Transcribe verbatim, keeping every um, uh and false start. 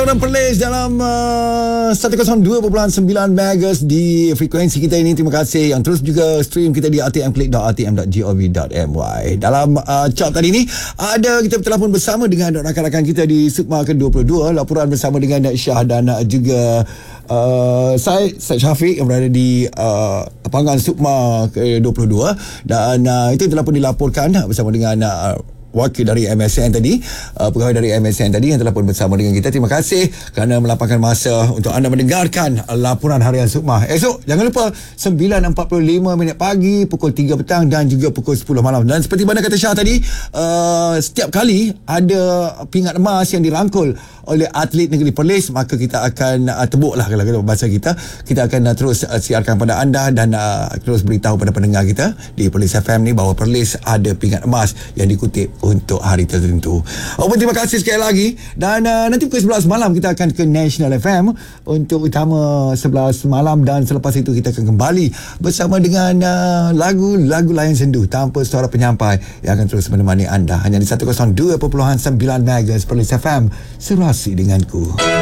Orang Perlis dalam uh, seratus dua perpuluhan sembilan megahertz di frekuensi kita ini. Terima kasih yang terus juga stream kita di r t m click dot r t m dot gov dot m y. Dalam uh, chart tadi ni ada kita bertelefon bersama dengan rakan-rakan kita di Sukma ke dua puluh dua, laporan bersama dengan Syah dan uh, juga uh, saya Syed Syafiq yang berada di uh, lapangan Sukma ke dua puluh dua, dan uh, itu telah pun dilaporkan bersama dengan uh, wakil dari M S N tadi, uh, pegawai dari M S N tadi yang telah pun bersama dengan kita. Terima kasih kerana melapangkan masa untuk anda mendengarkan uh, laporan harian Sukma. Esok jangan lupa sembilan empat puluh lima minit pagi, pukul tiga petang dan juga pukul sepuluh malam. Dan seperti mana kata Syah tadi, uh, setiap kali ada pingat emas yang dirangkul oleh atlet negeri Perlis, maka kita akan uh, tebuk lah kalau kata bahasa kita. Kita akan uh, terus uh, siarkan pada anda dan uh, terus beritahu pada pendengar kita di Perlis F M ni bahawa Perlis ada pingat emas yang dikutip untuk hari tertentu. Oh, terima kasih sekali lagi. Dan uh, nanti pukul sebelas malam kita akan ke National F M untuk utama sebelas malam, dan selepas itu kita akan kembali bersama dengan uh, lagu-lagu layan sendu tanpa suara penyampai yang akan terus menemani anda hanya di seratus dua perpuluhan sembilan megahertz Perlis F M, serasi denganku.